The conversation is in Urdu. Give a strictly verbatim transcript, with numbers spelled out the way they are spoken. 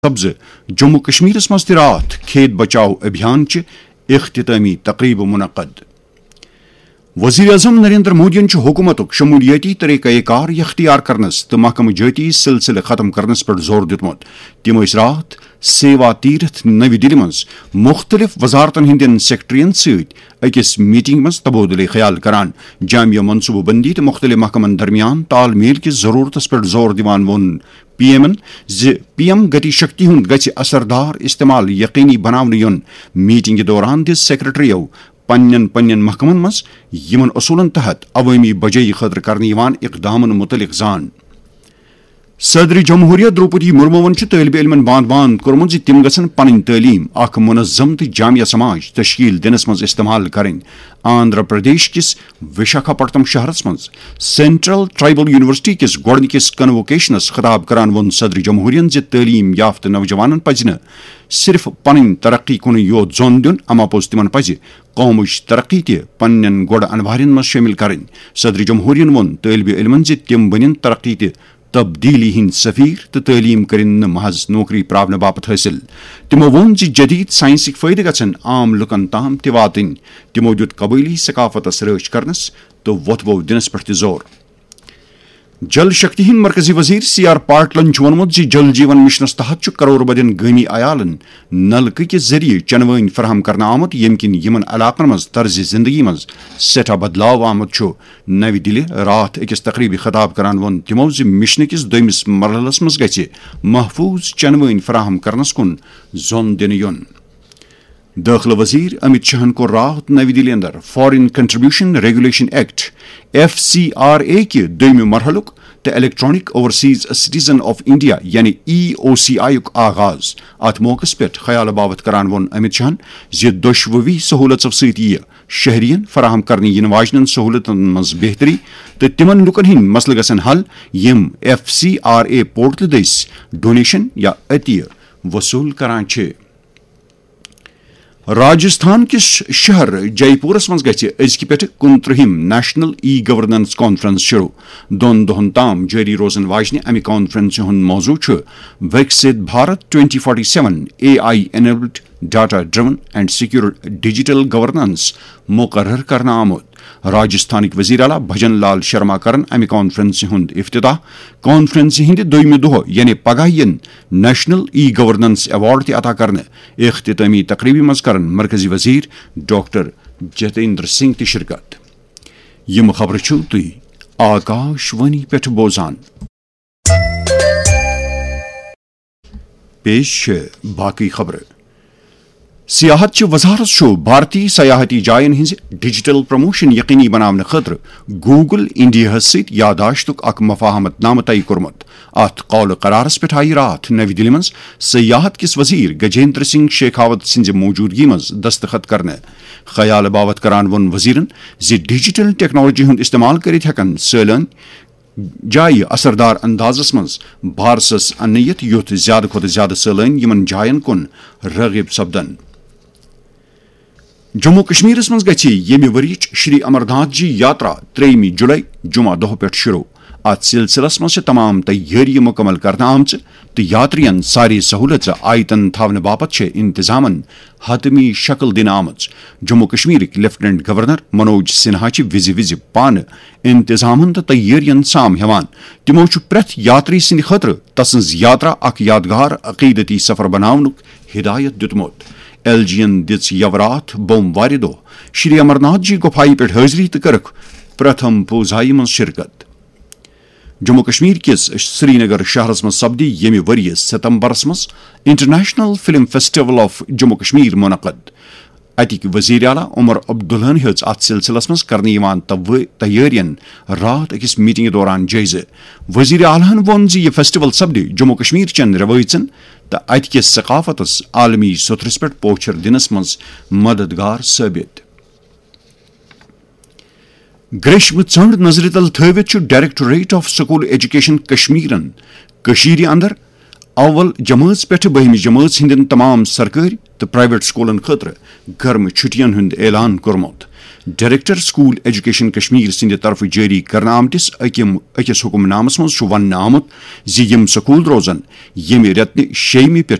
سبز جموں کشمیر مز تہ رات کھیت بچاؤ ابھیان چہ اختتامی تقریب منعقد. وزیر اعظم نریندر مودین حکومت شمولیتی طریقہ کار اختیار کرنس تو محکمہ جاتی سلسلہ ختم کرنس پر زور دیتمت. تم اس رات سیوا تیرتھ نوی دلی مز مختلف وزارتن ہندین سیکٹرین ست اکس میٹنگ مز تبادلہ خیال کران. جامع منصوبہ بندی تو مختلف محکمن درمیان تال میل کس ضرورتس پر زور دیوان وون پی ایمن ز پی ایم گتی شکتی ہند گژھِ اثردار استعمال یقینی بناونہٕ یُن. میٹنگ دوران دِژ سیکرٹریو پنن پنن محکمن مز یمن اصولن تحت عوٲمی بجائی خاطر کرنہٕ یوان اقدامن متعلق زان. صدر جمہوریہ دروپدی مرموون طالب علمن باند باند کورمت تم گھن پنن تعلیم اخ منظم تو جامع سماج تشکیل دنس مز استعمال کریں. آندھرا پردیش کس وشاکھاپٹنم شہرس مز سینٹرل ٹرائبل یونیورسٹی کس گۄڈنِکِس کنووکیشنس خطاب کران وون صدر جمہوریہ ز تعلیم یافتہ نوجوانن پزِ نہٕ صرف پنن ترقی کن یوت زون دین اما پوز تمن پزِ قومچ ترقی تہ پنن گۄڈ انوارن مز شٲمِل کرٕنۍ. صدر جمہوریہ وون طالب علمن ز تم بنن ترقی تہ تبدیلی ہند سفیر تو تعلیم کرن محض نوکری پراونہ باپت حاصل. تمو وون ز جدید سائنسک فائدہ گھن عام لکن تام تہ واتن. تمو دیت قبائلی ثقافتس رٲچھ کرنس تو ووتبو دنس پہ زور. جل شکتی ہند مرکزی وزیر سی آر پاٹلن وونمت ز جل جیون مشنس تحت کرور بدین گامی عیالن نلکہ کے ذریعے چنوین فراہم کرنا آمت یم کن یمن علاقن مز طرز زندگی مز سٹھا بدلاو آمت. نوی دلی رات اکس تقریبی خطاب کران وون تمو ز مشن کس دویمس مرحلس مز گژھِ محفوظ چنوین فراہم کرنس کن زون دن یون. داخلہ وزیر امت شاہن کو رات نوی دلی اندر foreign contribution regulation act F C R اے کہ دویمہ مرحلک تو electronic overseas citizen of India یعنی ای او سی آئی آغاز. ات موقع پہ خیال باوت کران وون امت شاہن ز دشوی سہولتو ست یہ شہرین فراہم کرنے ین واجن سہولتن مز بہتری تو تمن لکن ہند مسئلہ گھن حل یم ایف سی آر اے پورٹل دس ڈونیشن یا عطیہ وصول کران چھ. راجستھان کس شہر جے پورس مز گژھِ ازکہ پہ کنترہم نیشنل ای گورننس کانفرنس شروع. دون دہن تام جاری روزن واجنہ امہ کانفرنس ہند موضوع وکست Bharat twenty forty seven a I enabled data drone and secure digital governance مقرر کرنا آمت. راجستھانک وزیر اعلیٰ بھجن لال شرما کرن امہ کانفرنس ہند افتتاح. کانفرنس ہند دویمہ دہ یعنی پگہ ین نیشنل ای گورننس ایوارڈ تہ عطا کرنے. اختتامی تقریبی مز کرن مرکزی وزیر ڈاکٹر جتیندر سنگھ تہ شرکت. یم خبر چھو تھی آکاش وانی پہ بوزان. پیش باقی خبر. سیاحت چہ وزارت چھو بھارتی سیاحتی جائن ہز ڈیجیٹل پروموشن یقینی بناونہ خاطر گوگل انڈیا ست یاداشتک اک مفاہمت نامہ طے کورمت. ات قول قرارس پہ آئی رات نوی دلی مز سیاحت کس وزیر گجیندر سنگھ شیخاوت سنز موجودگی مز دستخط کرنے. خیال باوت کران ون وزیرن ز ڈیجیٹل ٹیکنالوجی ہند استعمال کرت ہیکن سیلان جائیں اثردار اندازس مز بھارسس انیت یوت زیادہ کھت زیادہ سیلان یمن جائن کن رغب سپدن. جموں کشمیر مز گژھِ ییٚمہِ ؤرِیِچ شری امرناتھ جی یاترا تریمہ جولائی جمعہ دۄہ پٮ۪ٹھ شروع. ات سلسلس مز تمام تیاری مکمل کرنا آمژ تو یاترین ساری سہولت آیتن تھونہ باپت انتظامن حتمی شکل دن آمژ. جموں کشمیرک لیفٹنٹ گورنر منوج سنہا وز وز پانہ انتظامن تو تیارین سام ہیوان. تمو پریتھ یاتری سند خاطر تسنز یاترا اخ یادگار عقیدتی سفر بناونک ہدایت دتمت. ایل جی ین دِژ یورات بوموارِ دۄہ شری امرناتھ جی گفائی پہ حاضری تو کرکھ پرتھم پوزائی من شرکت. جموں کشمیر کس سری نگر شہرس مز سپدی ییٚمہِ ؤرۍ ستمبرس مز international film festival of Jammu Kashmir منعقد. اتک وزیر اعلیٰ عمر عبداللہ ہز ات سلسلس مز کرنے تیارین رات اکس میٹنگ دوران جائزہ. وزیر اعلیٰ وون ز یہ فیسٹیول سپدِ جموں کشمیر چین روایژن تو ات کس ثقافتس عالمی سترس پہ پوچھر دنس مز مددگار ثابت. گریشم ژنڈ نظر تل تھوت ڈائریکٹوریٹ آف سکول ایجوکیشن کشمیرن کشیر اندر اول جماعت پہ بہم جماعت ہندین تمام سرکاری تو پرائیویٹ سکولن خاطر گرم چھٹین ہند اعلان کورمت. ڈائریکٹر سکول ایجوکیشن کشمیر سندِ طرف جاری کرنا آمتس أکس حکم نامس مز ون آمت زِ یم سکول روزن یمہ رٮ۪تنہِ شیٚیِمہِ پٮ۪ٹھ